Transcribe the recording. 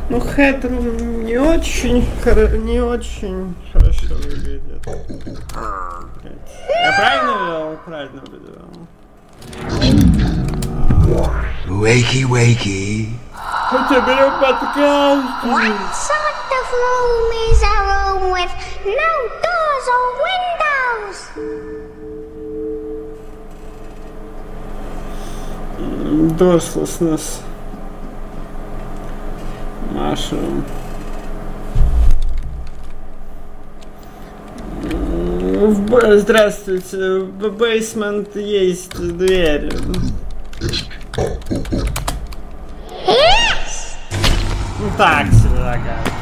Ну, Headroom не очень хорошо выглядит. Я правильно вел? Правильно вел. Wakey. Хотя берем подкаст. What sort of room is a room with no doors or windows? Dorslessness. Mushroom. Здравствуйте. В бейсмент есть дверь. Yes! Ну так себе, ага.